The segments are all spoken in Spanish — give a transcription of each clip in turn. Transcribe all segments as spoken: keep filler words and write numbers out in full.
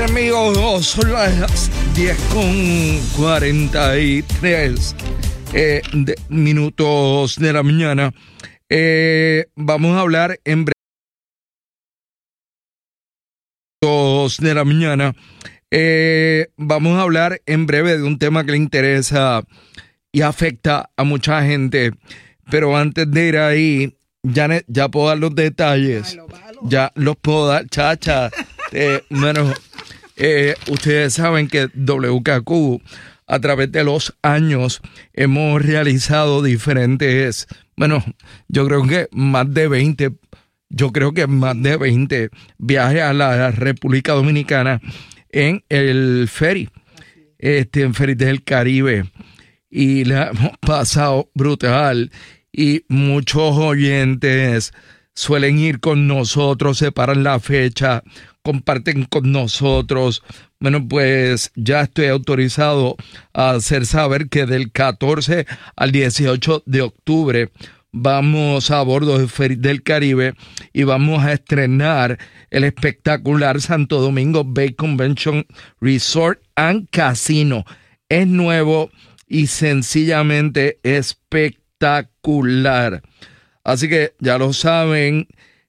amigos, son las diez con cuarenta y tres eh, de, minutos de la mañana. Eh, vamos a hablar en breve de la mañana. Eh, vamos a hablar en breve de un tema que le interesa y afecta a mucha gente. Pero antes de ir ahí, Janet, ya puedo dar los detalles. Bájalo, bájalo. Ya los puedo dar, chacha. Eh, bueno, eh, ustedes saben que W K Q, a través de los años, hemos realizado diferentes, bueno, yo creo que más de veinte, yo creo que más de veinte viajes a la República Dominicana en el ferry, este, en Ferry del Caribe, y la hemos pasado brutal, y muchos oyentes suelen ir con nosotros, separan la fecha, comparten con nosotros. Bueno, pues ya estoy autorizado a hacer saber que del catorce al dieciocho de octubre vamos a bordo de Ferry del Caribe y vamos a estrenar el espectacular Santo Domingo Bay Convention Resort and Casino. Es nuevo y sencillamente espectacular. Así que ya lo saben.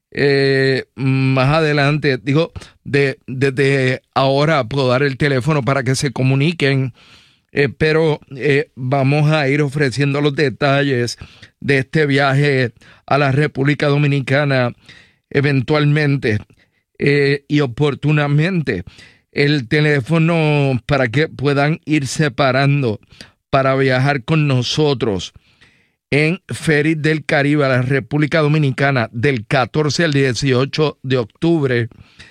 Eh, más adelante, digo, de, desde ahora puedo dar el teléfono para que se comuniquen, eh, pero eh, vamos a ir ofreciendo los detalles de este viaje a la República Dominicana eventualmente eh, y oportunamente. El teléfono para que puedan ir separando para viajar con nosotros en Ferry del Caribe a la República Dominicana del catorce al dieciocho de octubre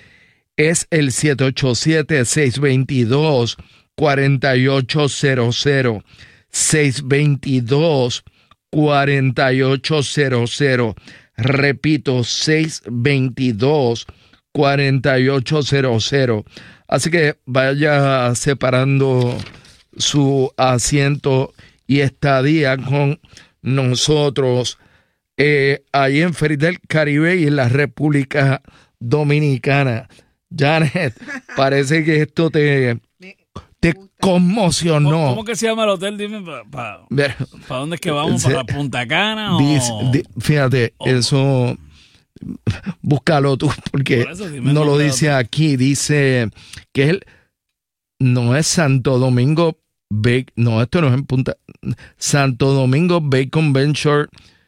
es el siete ocho siete, seis dos dos, cuatro ocho cero cero, seis dos dos, cuatro ocho cero cero. Repito, seis dos dos, cuatro ocho cero cero. Así que vaya separando su asiento y estadía con nosotros eh, ahí en Ferry del Caribe y en la República Dominicana. Janet, parece que esto te, te conmocionó. ¿Cómo, ¿Cómo que se llama el hotel? Dime, ¿para pa, pa dónde es que vamos? ¿Para Punta Cana? Dice, o... di, fíjate, o... eso, búscalo tú, porque Por eso, no lo dice aquí. Dice que él no es Santo Domingo Bay, no, esto no es en Punta Santo Domingo Bay Convention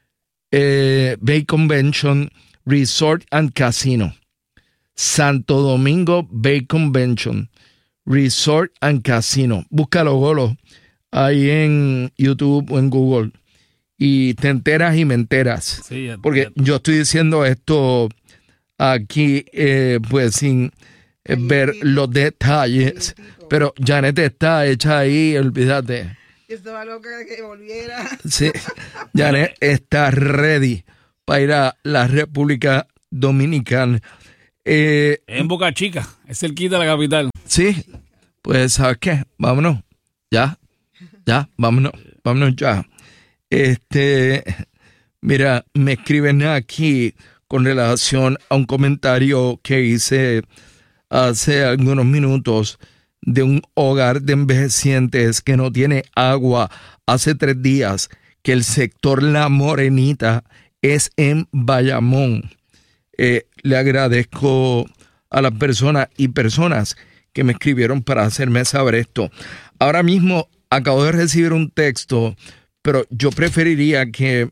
eh, Bay Convention Resort and Casino. Santo Domingo Bay Convention Resort and Casino. Búscalo, Golo, ahí en YouTube o en Google y te enteras y me enteras. Sí, ya, porque ya. Yo estoy diciendo esto aquí eh, pues sin eh, ver los detalles. Pero Janet está hecha ahí, olvídate. Yo estaba loca de que volviera. Sí, Janet está ready para ir a la República Dominicana. Eh, en Boca Chica, es cerquita de la capital. Sí, pues ¿sabes qué? Vámonos, ya, ya, vámonos, vámonos ya. Este, mira, me escriben aquí con relación a un comentario que hice hace algunos minutos de un hogar de envejecientes que no tiene agua hace tres días, que el sector La Morenita es en Bayamón. Eh, le agradezco a las personas y personas que me escribieron para hacerme saber esto. Ahora mismo acabo de recibir un texto, pero yo preferiría que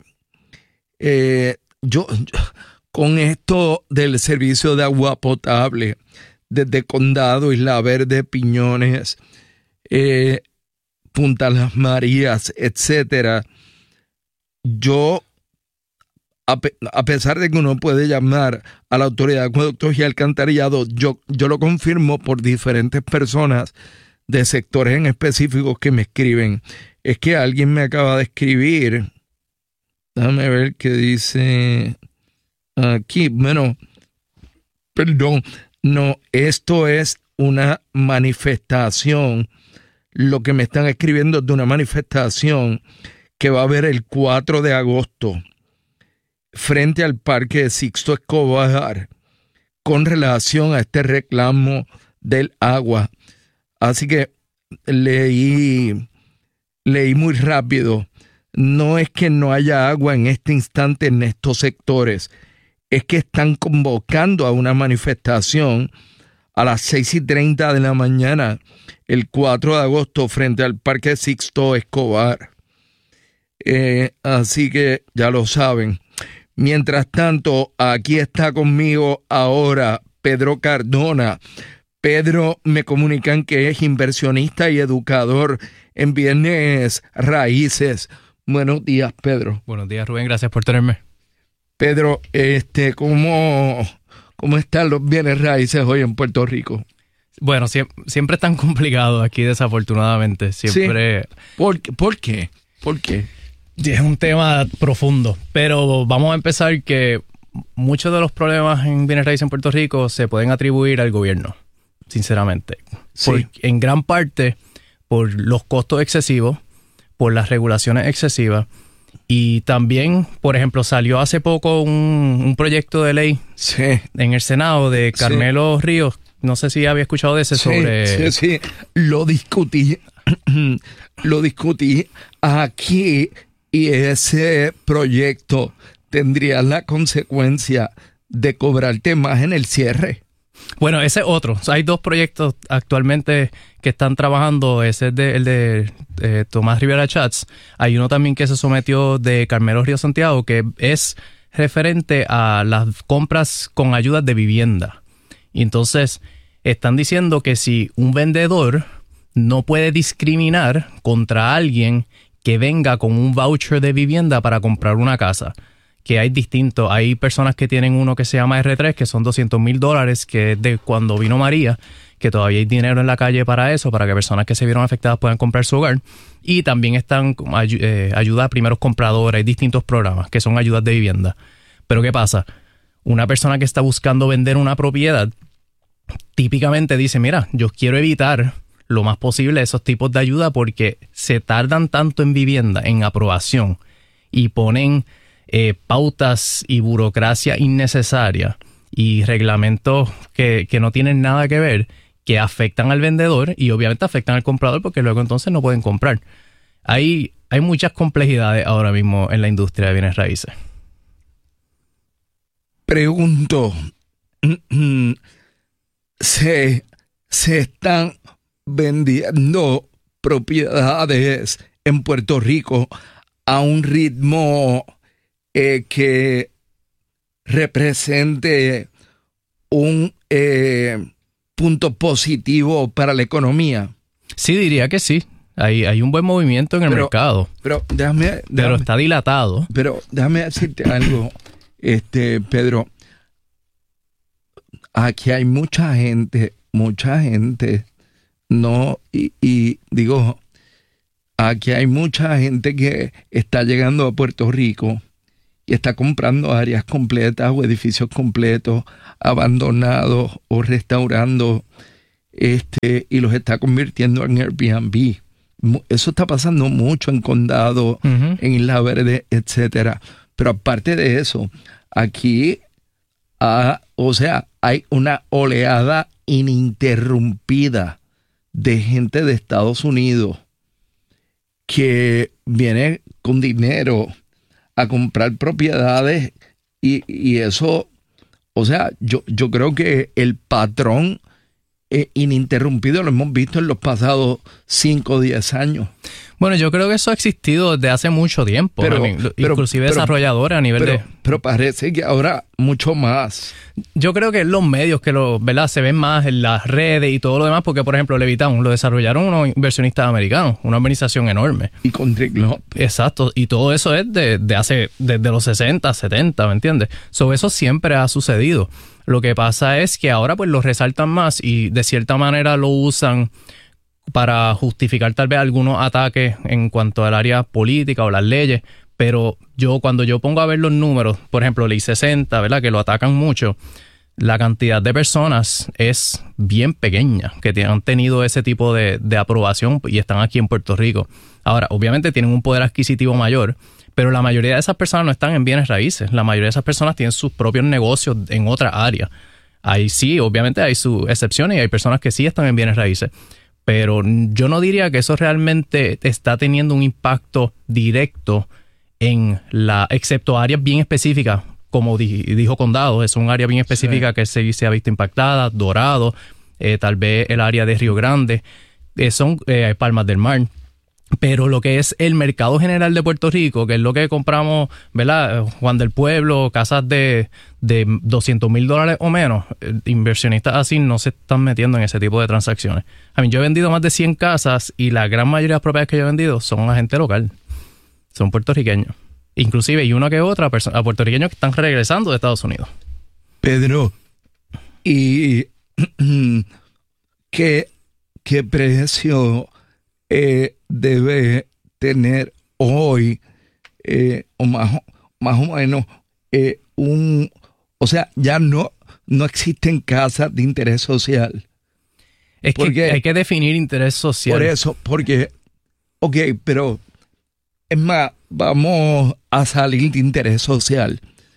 eh, yo, yo con esto del servicio de agua potable desde Condado, Isla Verde, Piñones, eh, Punta Las Marías, etcétera. Yo, a, pe a pesar de que uno puede llamar a la autoridad de acueductos y alcantarillado, yo, yo lo confirmo por diferentes personas de sectores en específicos que me escriben. Es que alguien me acaba de escribir, déjame ver qué dice aquí, bueno, perdón, no, esto es una manifestación. Lo que me están escribiendo es de una manifestación que va a haber el cuatro de agosto frente al parque de Sixto Escobar con relación a este reclamo del agua. Así que leí, leí muy rápido. No es que no haya agua en este instante en estos sectores, es que están convocando a una manifestación a las seis y treinta de la mañana, el cuatro de agosto, frente al Parque Sixto Escobar. Eh, así que ya lo saben. Mientras tanto, aquí está conmigo ahora Pedro Cardona. Pedro, me comunican que es inversionista y educador en bienes raíces. Buenos días, Pedro. Buenos días, Rubén. Gracias por tenerme. Pedro, este, ¿cómo, cómo están los bienes raíces hoy en Puerto Rico? Bueno, siempre, siempre es tan complicado aquí, desafortunadamente. Siempre. ¿Sí? ¿Por, ¿Por qué? ¿Por qué? Es un tema profundo, pero vamos a empezar que muchos de los problemas en bienes raíces en Puerto Rico se pueden atribuir al gobierno, sinceramente. Sí. Por, en gran parte por los costos excesivos, por las regulaciones excesivas y también, por ejemplo, salió hace poco un, un proyecto de ley sí. en el Senado de Carmelo sí. Ríos. No sé si había escuchado de ese sí, sobre... Sí, sí, lo discutí, lo discutí aquí y ese proyecto tendría la consecuencia de cobrarte más en el cierre. Bueno, ese es otro. O sea, hay dos proyectos actualmente que están trabajando. Ese es de, el de eh, Tomás Rivera Chats. Hay uno también que se sometió de Carmelo Ríos Santiago, que es referente a las compras con ayudas de vivienda. Y entonces están diciendo que si un vendedor no puede discriminar contra alguien que venga con un voucher de vivienda para comprar una casa, que hay distintos. Hay personas que tienen uno que se llama erre tres, que son doscientos mil dólares, que es de cuando vino María, que todavía hay dinero en la calle para eso, para que personas que se vieron afectadas puedan comprar su hogar. Y también están ay- eh, ayuda a primeros compradores, hay distintos programas que son ayudas de vivienda. Pero ¿qué pasa? Una persona que está buscando vender una propiedad, típicamente dice, mira, yo quiero evitar lo más posible esos tipos de ayuda porque se tardan tanto en vivienda, en aprobación, y ponen eh, pautas y burocracia innecesaria y reglamentos que, que no tienen nada que ver, que afectan al vendedor y obviamente afectan al comprador porque luego entonces no pueden comprar. Hay, hay muchas complejidades ahora mismo en la industria de bienes raíces. Pregunto, ¿se, se están vendiendo propiedades en Puerto Rico a un ritmo eh, que represente un eh, punto positivo para la economía? Sí, diría que sí. Hay, hay un buen movimiento en el pero, mercado. Pero déjame, déjame, pero está dilatado. Pero déjame decirte algo, este Pedro. Aquí hay mucha gente, mucha gente, no, y, y digo, aquí hay mucha gente que está llegando a Puerto Rico y está comprando áreas completas o edificios completos, abandonados o restaurando, este, y los está convirtiendo en Airbnb. Eso está pasando mucho en Condado, uh-huh. en Isla Verde, etcétera. Pero aparte de eso, aquí, ah, o sea, hay una oleada ininterrumpida de gente de Estados Unidos que viene con dinero a comprar propiedades y, y eso, o sea, yo, yo creo que el patrón eh, ininterrumpido lo hemos visto en los pasados cinco o diez años. Bueno, yo creo que eso ha existido desde hace mucho tiempo, pero, I mean, pero, inclusive pero, desarrolladores a nivel pero, de... Pero parece que ahora mucho más. Yo creo que los medios que lo, ¿verdad? Se ven más en las redes y todo lo demás, porque por ejemplo Levitown lo desarrollaron unos inversionistas americanos, una organización enorme. Y con Rick López. Exacto, y todo eso es de, de hace, desde los sesenta, setenta, ¿me entiendes? So, eso siempre ha sucedido. Lo que pasa es que ahora pues lo resaltan más y de cierta manera lo usan para justificar tal vez algunos ataques en cuanto al área política o las leyes, pero yo cuando yo pongo a ver los números, por ejemplo, Ley sesenta, ¿verdad? Que lo atacan mucho, la cantidad de personas es bien pequeña que han tenido ese tipo de, de aprobación y están aquí en Puerto Rico. Ahora, obviamente tienen un poder adquisitivo mayor, pero la mayoría de esas personas no están en bienes raíces. La mayoría de esas personas tienen sus propios negocios en otra área. Ahí sí, obviamente hay sus excepciones y hay personas que sí están en bienes raíces. Pero yo no diría que eso realmente está teniendo un impacto directo en la, excepto áreas bien específicas, como di, dijo Condado, es un área bien específica sí. que se, se ha visto impactada, Dorado, eh, tal vez el área de Río Grande, eh, son eh, Palmas del Mar. Pero lo que es el mercado general de Puerto Rico, que es lo que compramos, ¿verdad? Juan del Pueblo, casas de, de doscientos mil dólares o menos, inversionistas así no se están metiendo en ese tipo de transacciones. A mí, yo he vendido más de cien casas y la gran mayoría de las propiedades que yo he vendido son a gente local, son puertorriqueños. Inclusive hay una que otra persona, a puertorriqueños que están regresando de Estados Unidos. Pedro, ¿y qué, qué precio eh, debe tener hoy eh, o más, más o menos eh, un, o sea, ya no, no existen casas de interés social? Es porque, que hay que definir interés social. Por eso, porque, ok, pero es más, vamos a salir de interés social.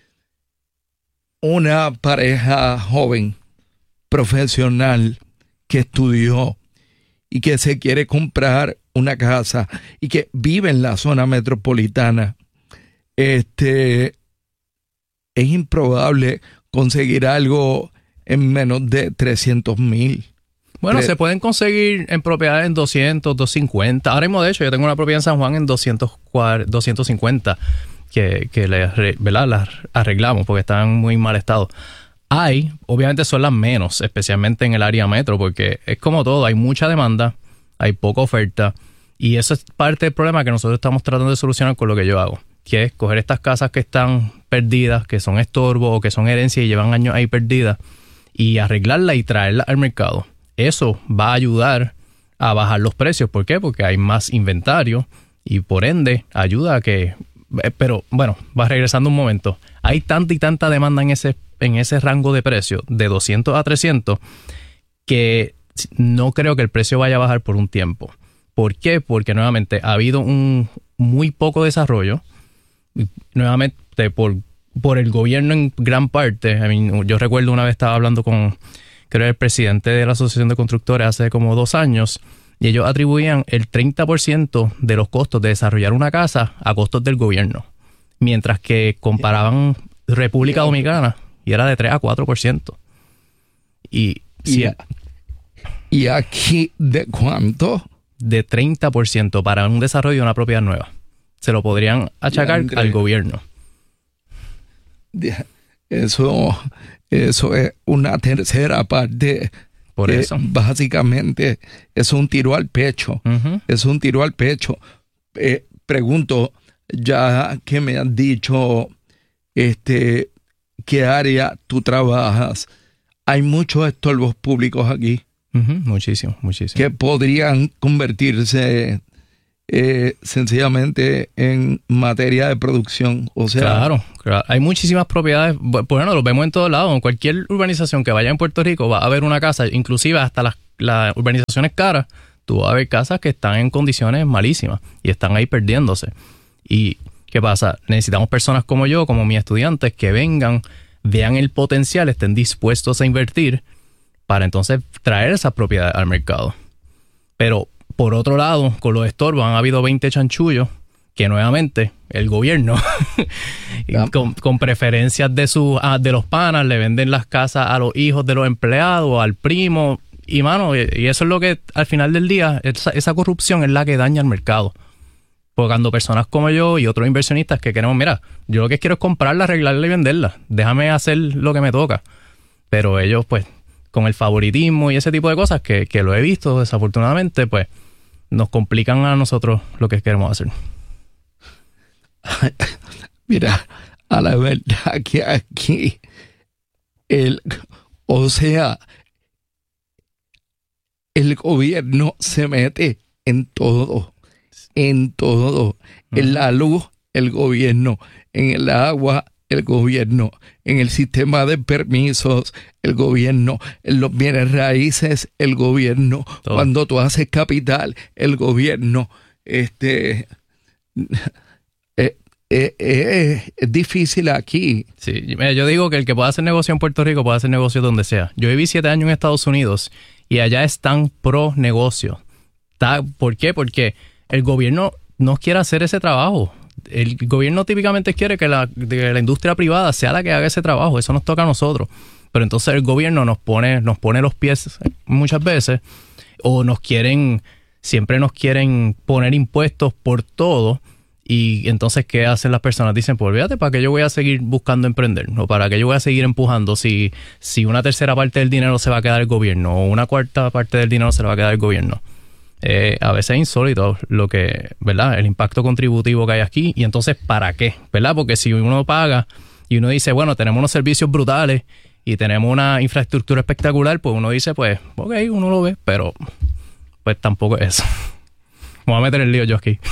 Una pareja joven, profesional, que estudió y que se quiere comprar una casa y que vive en la zona metropolitana, este, es improbable conseguir algo en menos de trescientos mil. Bueno, Tre- se pueden conseguir en propiedades en doscientos, doscientos cincuenta. Ahora mismo, de hecho, yo tengo una propiedad en San Juan en doscientos, doscientos cincuenta que, que le, ¿verdad? las arreglamos porque están en muy mal estado. Hay, obviamente son las menos, especialmente en el área metro, porque es como todo, hay mucha demanda, hay poca oferta, y eso es parte del problema que nosotros estamos tratando de solucionar con lo que yo hago, que es coger estas casas que están perdidas, que son estorbo o que son herencia y llevan años ahí perdidas, y arreglarlas y traerlas al mercado. Eso va a ayudar a bajar los precios. ¿Por qué? Porque hay más inventario y por ende ayuda a que... Pero bueno, va regresando un momento. Hay tanta y tanta demanda en ese, en ese rango de precio de doscientos a trescientos que no creo que el precio vaya a bajar por un tiempo. ¿Por qué? Porque nuevamente ha habido un muy poco desarrollo. Nuevamente por, por el gobierno en gran parte. I mean, yo recuerdo una vez estaba hablando con... creo el presidente de la Asociación de Constructores hace como dos años, y ellos atribuían el treinta por ciento de los costos de desarrollar una casa a costos del gobierno, mientras que comparaban República Dominicana y era de tres a cuatro por ciento. Y, ¿Y, a, ¿Y aquí de cuánto? De treinta por ciento para un desarrollo de una propiedad nueva. Se lo podrían achacar al gobierno. Eso... Eso es una tercera parte. Por eh, eso. Básicamente es un tiro al pecho. Uh-huh. Es un tiro al pecho. Eh, pregunto, ya que me has dicho este, qué área tú trabajas, hay muchos estorbos públicos aquí. Uh-huh. Muchísimo, muchísimo. Que podrían convertirse eh, sencillamente en materia de producción. O sea, claro, claro, hay muchísimas propiedades. Bueno, lo vemos en todos lados. En cualquier urbanización que vaya en Puerto Rico va a haber una casa, inclusive hasta las, las urbanizaciones caras, tú vas a ver casas que están en condiciones malísimas y están ahí perdiéndose. ¿Y qué pasa? Necesitamos personas como yo, como mis estudiantes, que vengan, vean el potencial, estén dispuestos a invertir para entonces traer esas propiedades al mercado. Pero por otro lado, con los estorbos han habido veinte chanchullos que nuevamente el gobierno con, con preferencias de sus ah, de los panas le venden las casas a los hijos de los empleados, al primo, y mano, y, y eso es lo que al final del día, esa, esa corrupción es la que daña el mercado. Porque cuando personas como yo y otros inversionistas que queremos, mira, yo lo que quiero es comprarla, arreglarla y venderla, déjame hacer lo que me toca. Pero ellos pues con el favoritismo y ese tipo de cosas que, que lo he visto desafortunadamente, pues nos complican a nosotros lo que queremos hacer. Mira, a la verdad que aquí, el, o sea, el gobierno se mete en todo, en todo, uh-huh. En la luz, el gobierno, en el agua, el gobierno, en el sistema de permisos, el gobierno, en los bienes raíces, el gobierno, todo. Cuando tú haces capital, el gobierno, este, eh, eh, eh, es difícil aquí. Sí, yo digo que el que pueda hacer negocio en Puerto Rico puede hacer negocio donde sea. Yo viví siete años en Estados Unidos y allá están pro negocio. ¿Por qué? Porque el gobierno no quiere hacer ese trabajo. El gobierno típicamente quiere que la, que la industria privada sea la que haga ese trabajo. Eso nos toca a nosotros. Pero entonces el gobierno nos pone, nos pone los pies muchas veces, o nos quieren, siempre nos quieren poner impuestos por todo. Y entonces, ¿qué hacen las personas? Dicen, pues olvídate, ¿para qué yo voy a seguir buscando emprender? ¿O para qué yo voy a seguir empujando si, si una tercera parte del dinero se va a quedar el gobierno o una cuarta parte del dinero se le va a quedar el gobierno? Eh, a veces es insólito lo que, ¿verdad? El impacto contributivo que hay aquí. Y entonces, ¿para qué? ¿Verdad? Porque si uno paga y uno dice, bueno, tenemos unos servicios brutales y tenemos una infraestructura espectacular, pues uno dice, pues, ok, uno lo ve, pero pues tampoco es eso. Me voy a meter el lío yo aquí.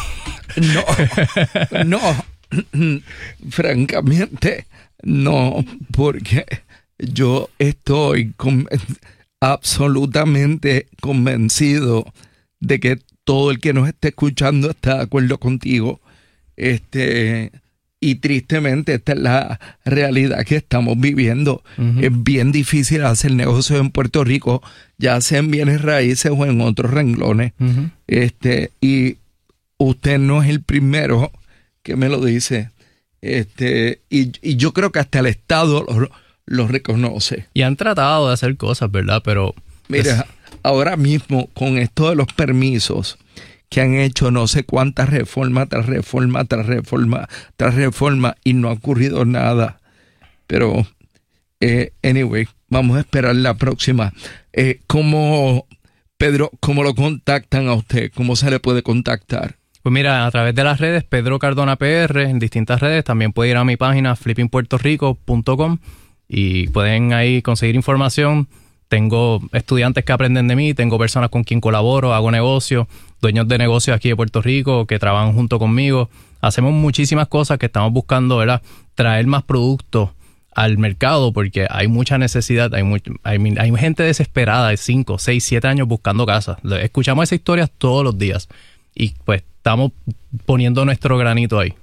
No, no, francamente, no, porque yo estoy con, absolutamente convencido de que todo el que nos esté escuchando está de acuerdo contigo. Este, y tristemente esta es la realidad que estamos viviendo. Uh-huh. Es bien difícil hacer negocios en Puerto Rico, ya sea en bienes raíces o en otros renglones. Uh-huh. Este, y usted no es el primero que me lo dice. Este, y, y yo creo que hasta el Estado lo, lo reconoce. Y han tratado de hacer cosas, ¿verdad? Pero mira, es... ahora mismo con esto de los permisos que han hecho no sé cuántas reformas tras reforma, tras reforma, tras reforma, y no ha ocurrido nada. Pero, eh, anyway, vamos a esperar la próxima. Eh, ¿cómo, Pedro, cómo lo contactan a usted? ¿Cómo se le puede contactar? Pues mira, a través de las redes, Pedro Cardona P R, en distintas redes. También puede ir a mi página flipping puerto rico punto com y pueden ahí conseguir información. Tengo estudiantes que aprenden de mí, tengo personas con quien colaboro, hago negocios, dueños de negocios aquí de Puerto Rico que trabajan junto conmigo. Hacemos muchísimas cosas que estamos buscando, ¿verdad? Traer más productos al mercado porque hay mucha necesidad, hay, much, hay, hay gente desesperada de cinco, seis, siete años buscando casas. Escuchamos esas historias todos los días y pues estamos poniendo nuestro granito ahí.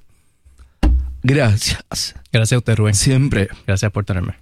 Gracias. Gracias a usted, Rubén. Siempre. Gracias por tenerme.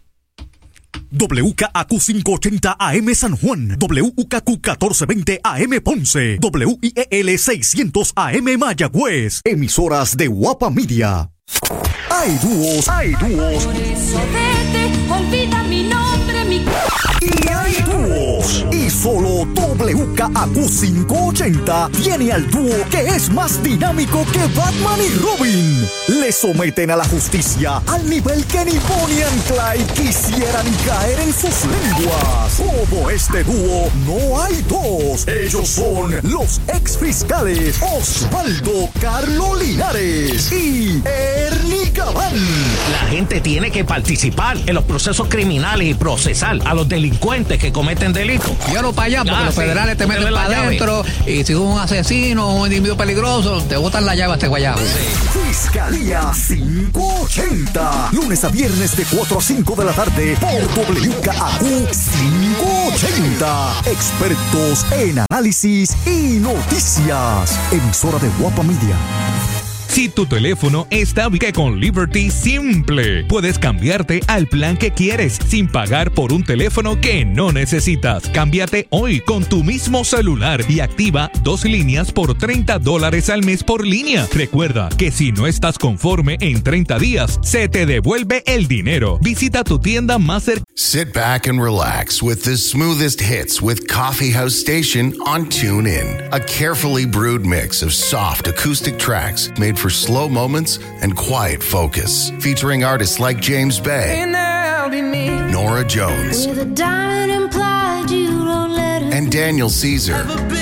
W K A Q quinientos ochenta A M San Juan, W K Q catorce veinte A M Ponce, W I E L seiscientos A M Mayagüez, emisoras de Guapa Media. Hay dúos, hay dúos. Por eso vete, olvida mi nombre, mi... Y hay dúos. Y solo W K A Q quinientos ochenta tiene al dúo que es más dinámico que Batman y Robin. Le someten a la justicia al nivel que ni Bonnie and Clyde quisieran caer en sus lenguas. Como este dúo, no hay dos. Ellos son los ex fiscales Osvaldo Carlo Linares y Ernie Cabal. La gente tiene que participar en los procesos criminales y procesar a los delincuentes que cometen delitos. Yo no para allá porque ah, los sí. federales te meten para adentro y si un asesino o un individuo peligroso te botan la llave a este guayabo. Sí. Fiscalía quinientos ochenta. Lunes a viernes de cuatro a cinco de la tarde por W K A Q quinientos ochenta. Expertos en análisis y noticias. Emisora de Guapa Media. Si tu teléfono está bien con Liberty Simple, puedes cambiarte al plan que quieres sin pagar por un teléfono que no necesitas. Cámbiate hoy con tu mismo celular y activa dos líneas por treinta dólares al mes por línea. Recuerda que si no estás conforme en treinta días, se te devuelve el dinero. Visita tu tienda más cercana. Sit back and relax with the smoothest hits with Coffee House Station on TuneIn. A carefully brewed mix of soft acoustic tracks made for slow moments and quiet focus. Featuring artists like James Bay, Nora Jones, and Daniel Caesar.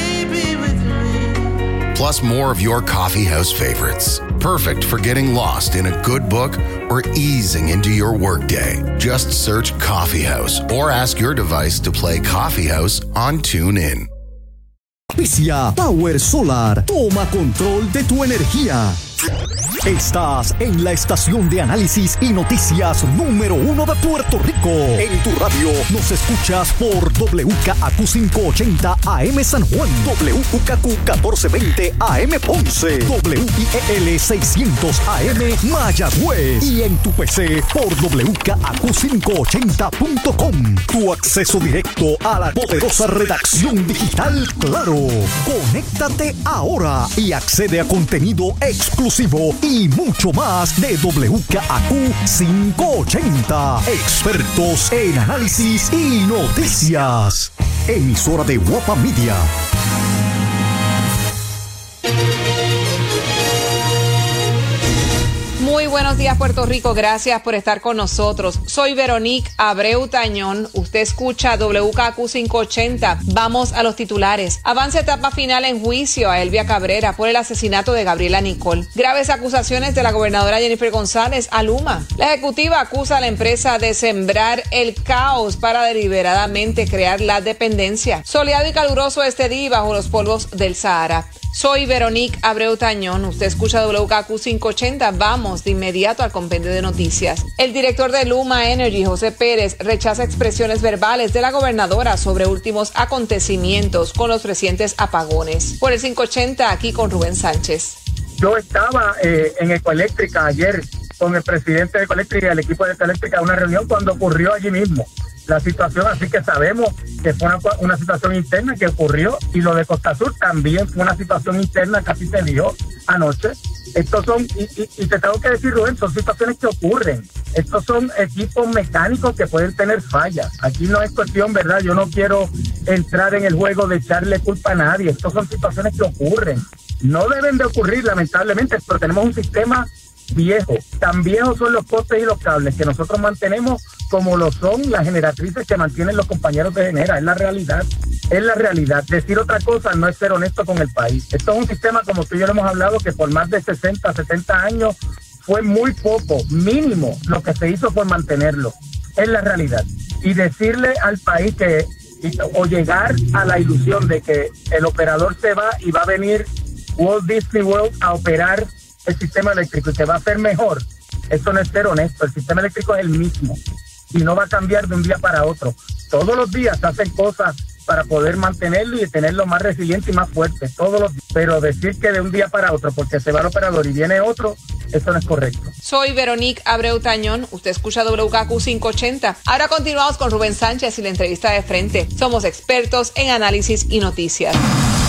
Plus more of your coffee house favorites. Perfect for getting lost in a good book or easing into your workday. Just search Coffee House or ask your device to play Coffee House on TuneIn. Power Solar. Toma control de tu energía. Estás en la estación de análisis y noticias número uno de Puerto Rico. En tu radio nos escuchas por W K A Q quinientos ochenta A M San Juan, W K A Q catorce veinte A M Ponce, W I E L seiscientos A M Mayagüez y en tu P C por W K A Q quinientos ochenta punto com. Tu acceso directo a la poderosa redacción digital Claro. Conéctate ahora y accede a contenido exclusivo y mucho más de W K A Q quinientos ochenta. Expertos en análisis y noticias. Emisora de Guapa Media. Muy buenos días, Puerto Rico. Gracias por estar con nosotros. Soy Veronique Abreu Tañón. Usted escucha W K A Q quinientos ochenta. Vamos a los titulares. Avanza etapa final en juicio a Elvia Cabrera por el asesinato de Gabriela Nicole. Graves acusaciones de la gobernadora Jennifer González a Luma. La ejecutiva acusa a la empresa de sembrar el caos para deliberadamente crear la dependencia. Soleado y caluroso este día bajo los polvos del Sahara. Soy Veronique Abreu Tañón. Usted escucha W K A Q quinientos ochenta. Vamos de inmediato al compendio de noticias. El director de Luma Energy, José Pérez, rechaza expresiones verbales de la gobernadora sobre últimos acontecimientos con los recientes apagones. Por el quinientos ochenta, aquí con Rubén Sánchez. Yo estaba eh, en Ecoeléctrica ayer con el presidente de Ecoeléctrica y el equipo de Ecoeléctrica en una reunión cuando ocurrió allí mismo la situación, así que sabemos que fue una, una situación interna que ocurrió, y lo de Costa Sur también fue una situación interna que así se dio anoche. Estos son, y, y, y te tengo que decir, Rubén, son situaciones que ocurren. Estos son equipos mecánicos que pueden tener fallas. Aquí no es cuestión, ¿verdad? Yo no quiero entrar en el juego de echarle culpa a nadie. Estos son situaciones que ocurren. No deben de ocurrir, lamentablemente, pero tenemos un sistema viejo. Tan viejos son los postes y los cables que nosotros mantenemos como lo son las generatrices que mantienen los compañeros de Genera. Es la realidad, es la realidad. Decir otra cosa no es ser honesto con el país. Esto es un sistema, como tú y yo lo hemos hablado, que por más de sesenta, setenta años fue muy poco, mínimo, lo que se hizo por mantenerlo. Es la realidad. Y decirle al país que, o llegar a la ilusión de que el operador se va y va a venir Walt Disney World a operar el sistema eléctrico y que va a ser mejor, eso no es ser honesto. El sistema eléctrico es el mismo y no va a cambiar de un día para otro. Todos los días se hacen cosas para poder mantenerlo y tenerlo más resiliente y más fuerte, todos los días. Pero decir que de un día para otro, porque se va el operador y viene otro, eso no es correcto. Soy Veronique Abreu Tañón. Usted escucha W K A Q quinientos ochenta. Ahora continuamos con Rubén Sánchez y la entrevista de frente. Somos expertos en análisis y noticias.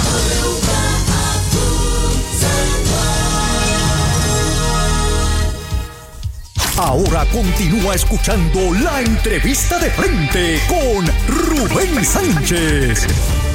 Ahora continúa escuchando la entrevista de frente con Rubén Sánchez.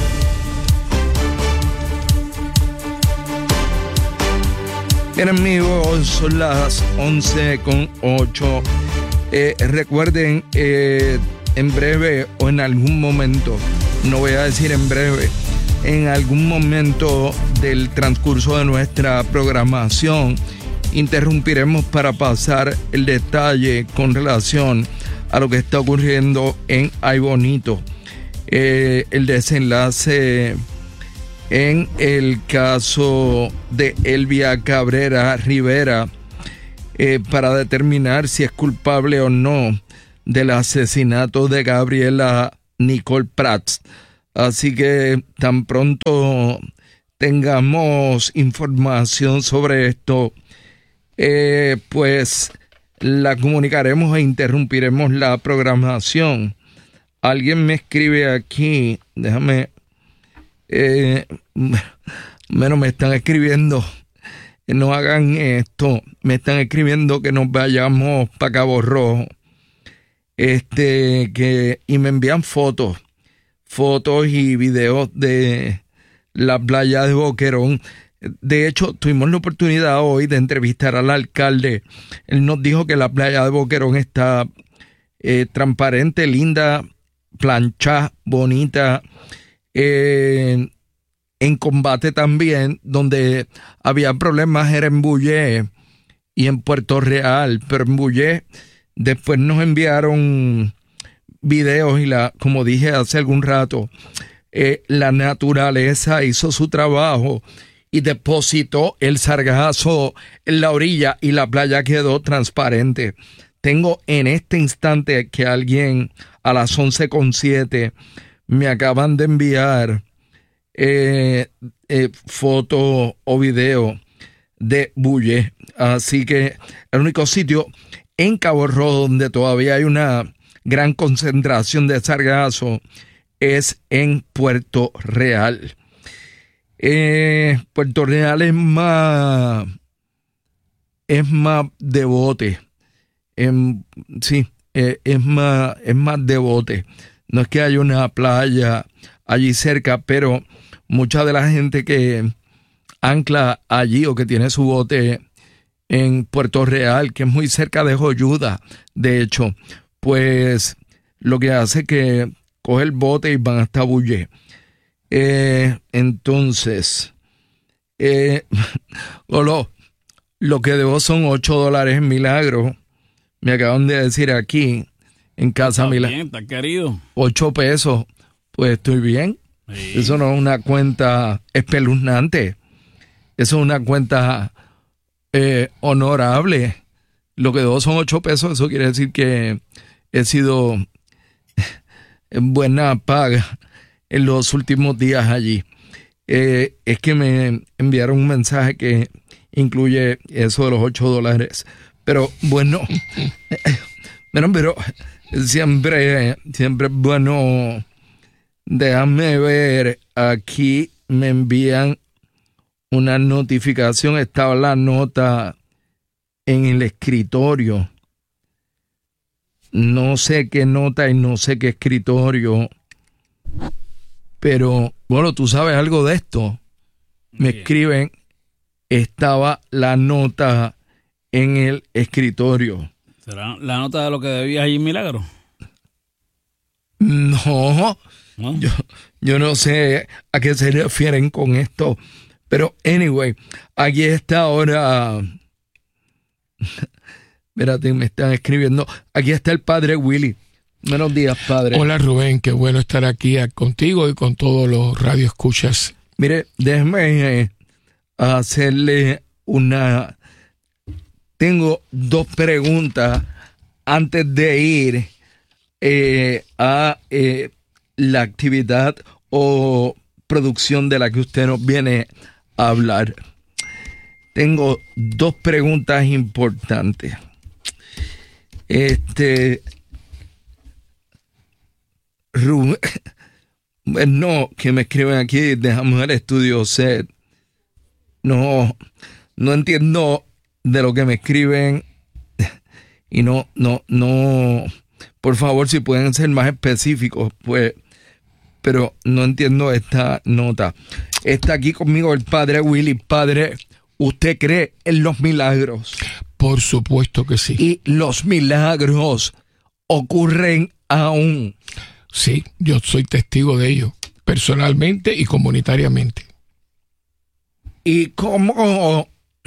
Bien, amigos, son las once con ocho. Eh, recuerden, eh, en breve o en algún momento, no voy a decir en breve, en algún momento del transcurso de nuestra programación, interrumpiremos para pasar el detalle con relación a lo que está ocurriendo en Ay Bonito. Eh, el desenlace en el caso de Elvia Cabrera Rivera eh, para determinar si es culpable o no del asesinato de Gabriela Nicole Prats. Así que tan pronto tengamos información sobre esto, Eh, pues la comunicaremos e interrumpiremos la programación. Alguien me escribe aquí, déjame, eh, menos me están escribiendo, no hagan esto, me están escribiendo que nos vayamos para Cabo Rojo, este, que, y me envían fotos, fotos y videos de la playa de Boquerón. De hecho, tuvimos la oportunidad hoy de entrevistar al alcalde. Él nos dijo que la playa de Boquerón está eh, transparente, linda, plancha, bonita, eh, en combate también. Donde había problemas era en Bullé y en Puerto Real, pero en Bullé después nos enviaron videos y la, como dije hace algún rato, eh, la naturaleza hizo su trabajo y depositó el sargazo en la orilla y la playa quedó transparente. Tengo en este instante que alguien a las once con siete me acaban de enviar eh, eh, foto o video de Bulle. Así que el único sitio en Cabo Rojo donde todavía hay una gran concentración de sargazo es en Puerto Real. Eh, Puerto Real es más es más de bote. En, sí, eh, es más es más de bote. No es que haya una playa allí cerca, pero mucha de la gente que ancla allí o que tiene su bote en Puerto Real, que es muy cerca de Joyuda, de hecho, pues lo que hace es que coge el bote y van hasta Bulle. Eh, entonces, eh, lo, lo que debo son ocho dólares en Milagro. Me acaban de decir aquí, en Casa Milagro. Bien, está querido. Ocho pesos. Pues estoy bien. Sí. Eso no es una cuenta espeluznante. Eso es una cuenta eh, honorable. Lo que debo son ocho pesos. Eso quiere decir que he sido en buena paga en los últimos días allí. Eh, es que me enviaron un mensaje que incluye eso de los ocho dólares. Pero bueno, pero, pero siempre, siempre es bueno. Déjame ver, aquí me envían una notificación, estaba la nota en el escritorio. No sé qué nota y no sé qué escritorio, pero bueno, tú sabes algo de esto. Me yeah. escriben, estaba la nota en el escritorio. ¿Será la nota de lo que debías allí en Milagro? No, ¿no? Yo, yo no sé a qué se refieren con esto, pero anyway, aquí está ahora. Espérate, me están escribiendo. Aquí está el padre Willy. Buenos días, padre. Hola, Rubén, qué bueno estar aquí contigo y con todos los radioescuchas. Mire, déjeme eh, hacerle una... Tengo dos preguntas antes de ir eh, a eh, la actividad o producción de la que usted nos viene a hablar. Tengo dos preguntas importantes. Este, Rubén, no, que me escriben aquí, dejamos el estudio set. No, no entiendo de lo que me escriben y no, no, no, por favor, si pueden ser más específicos, pues, pero no entiendo esta nota. Está aquí conmigo el padre Willy. Padre, ¿usted cree en los milagros? Por supuesto que sí. ¿Y los milagros ocurren aún? Sí, yo soy testigo de ello, personalmente y comunitariamente. ¿Y cómo,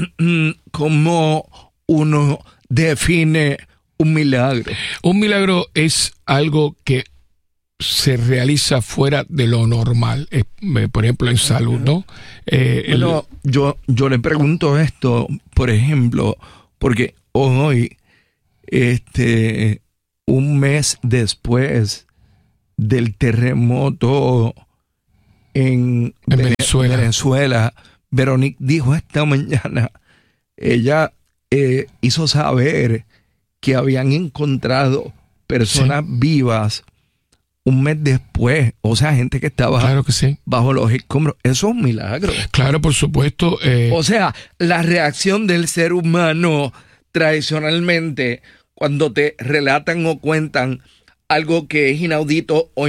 cómo uno define un milagro? Un milagro es algo que se realiza fuera de lo normal, eh, por ejemplo en salud, ¿no? Eh, bueno, el... yo, yo le pregunto esto, por ejemplo, porque hoy, este, un mes después del terremoto en, en Venezuela, Venezuela, Veronique dijo esta mañana, ella eh, hizo saber que habían encontrado personas sí. vivas un mes después, o sea, gente que estaba claro que sí. bajo los escombros. Eso es un milagro. Claro, por supuesto. Eh... O sea, la reacción del ser humano tradicionalmente cuando te relatan o cuentan algo que es inaudito o